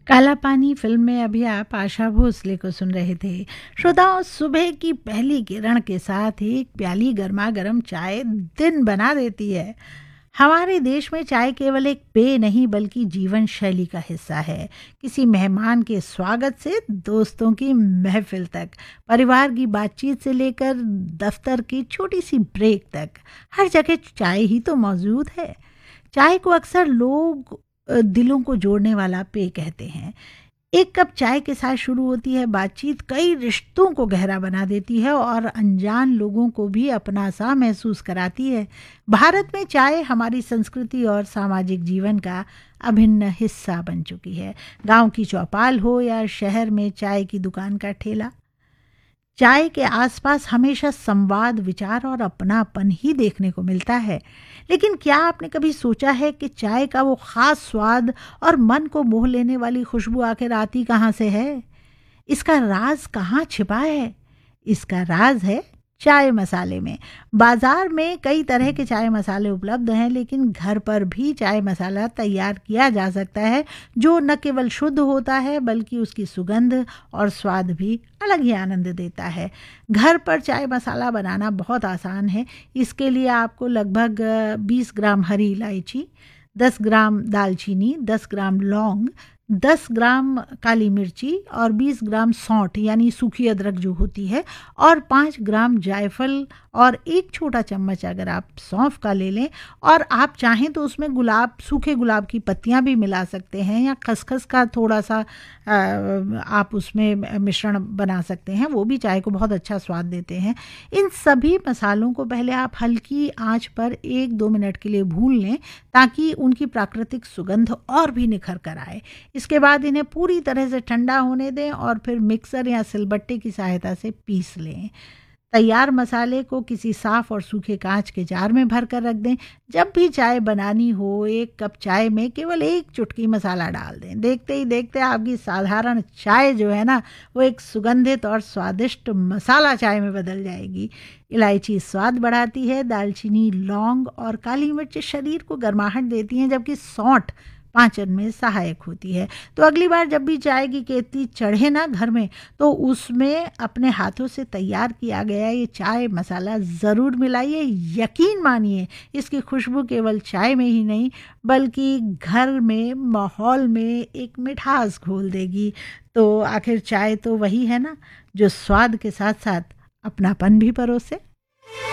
काला पानी फिल्म में अभी आप आशा भोसले को सुन रहे थे। श्रोताओं, सुबह की पहली किरण के साथ एक प्याली गर्मा गर्म चाय दिन बना देती है। हमारे देश में चाय केवल एक पेय नहीं बल्कि जीवन शैली का हिस्सा है। किसी मेहमान के स्वागत से दोस्तों की महफिल तक, परिवार की बातचीत से लेकर दफ्तर की छोटी सी ब्रेक तक, हर जगह चाय ही तो मौजूद है। चाय को अक्सर लोग दिलों को जोड़ने वाला पेय कहते हैं। एक कप चाय के साथ शुरू होती है बातचीत, कई रिश्तों को गहरा बना देती है और अनजान लोगों को भी अपना सा महसूस कराती है। भारत में चाय हमारी संस्कृति और सामाजिक जीवन का अभिन्न हिस्सा बन चुकी है। गांव की चौपाल हो या शहर में चाय की दुकान का ठेला, चाय के आसपास हमेशा संवाद, विचार और अपनापन ही देखने को मिलता है। लेकिन क्या आपने कभी सोचा है कि चाय का वो खास स्वाद और मन को मोह लेने वाली खुशबू आखिर आती कहाँ से है? इसका राज कहाँ छिपा है? इसका राज है चाय मसाले में। बाजार में कई तरह के चाय मसाले उपलब्ध हैं, लेकिन घर पर भी चाय मसाला तैयार किया जा सकता है जो न केवल शुद्ध होता है बल्कि उसकी सुगंध और स्वाद भी अलग ही आनंद देता है। घर पर चाय मसाला बनाना बहुत आसान है। इसके लिए आपको लगभग 20 ग्राम हरी इलायची, 10 ग्राम दालचीनी, 10 ग्राम लौंग, 10 ग्राम काली मिर्ची और 20 ग्राम सौंठ यानी सूखी अदरक जो होती है, और 5 ग्राम जायफल और एक छोटा चम्मच अगर आप सौंफ का ले लें, और आप चाहें तो उसमें सूखे गुलाब की पत्तियां भी मिला सकते हैं या खसखस का थोड़ा सा आप उसमें मिश्रण बना सकते हैं, वो भी चाय को बहुत अच्छा स्वाद देते हैं। इन सभी मसालों को पहले आप हल्की आंच पर 1-2 मिनट के लिए भून लें ताकि उनकी प्राकृतिक सुगंध और भी निखर कर आए। इसके बाद इन्हें पूरी तरह से ठंडा होने दें और फिर मिक्सर या सिलबट्टे की सहायता से पीस लें। तैयार मसाले को किसी साफ और सूखे कांच के जार में भर कर रख दें। जब भी चाय बनानी हो, 1 कप चाय में केवल 1 चुटकी मसाला डाल दें। देखते ही देखते आपकी साधारण चाय जो है ना, वो एक सुगंधित और स्वादिष्ट मसाला चाय में बदल जाएगी। इलायची स्वाद बढ़ाती है, दालचीनी, लौंग और काली मिर्च शरीर को गर्माहट देती हैं, जबकि सौंठ पाचन में सहायक होती है। तो अगली बार जब भी चाय की केतली चढ़े ना घर में, तो उसमें अपने हाथों से तैयार किया गया ये चाय मसाला ज़रूर मिलाइए। यकीन मानिए, इसकी खुशबू केवल चाय में ही नहीं बल्कि घर में माहौल में एक मिठास घोल देगी। तो आखिर चाय तो वही है ना जो स्वाद के साथ साथ अपनापन भी परोसे।